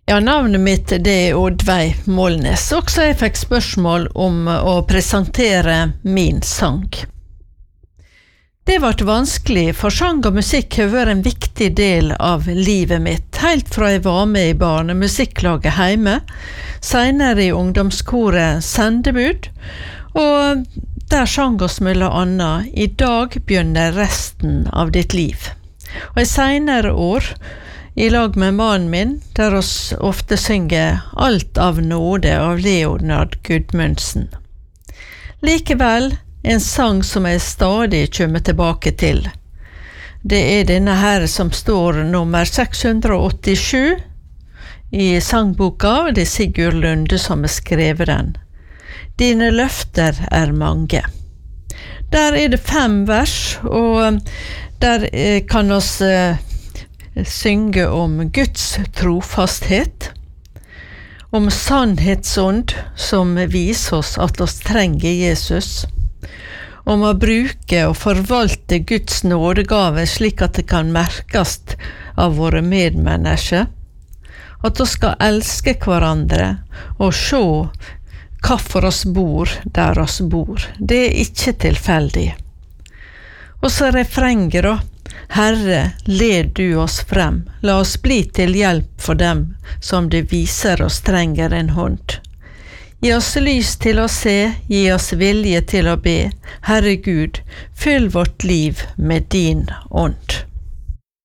Ja, navnet mitt det Oddveig Målnes. Også jeg fikk spørsmål om å presentere min sang. Det ble vanskelig, for sang og musikk har vært en viktig del av livet mitt, helt fra jeg var med i barnemusikklaget hjemme, senere i ungdomskoret Sendebud, og der sang oss mellom annet «I dag begynner resten av ditt liv». Og i senere år, i lag med mannen min, der oss ofte synger «Alt av nåde» av Leonard Gudmundsen. Likevel, en sang som jeg stadig kommer tilbake til. Det denne her som står nummer 687 i sangboka, og det Sigurd Lunde som har skrevet den. Dine løfter mange. Der det 5 vers, og der kan oss synge om Guds trofasthet, om sannhetsånd som viser oss at oss trenger Jesus, om å bruke og forvalte Guds nådegave slik at det kan merkes av våre medmennesker, at vi skal elske hverandre og se hvorfor oss bor der oss bor. Det ikke tilfeldig. Og så refrenget da, Herre, led du oss frem, la oss bli til hjelp for dem som det viser oss trenger en hånd. Gi oss lys til å se, gi oss vilje til å be. Herre Gud, fyll vårt liv med din ånd.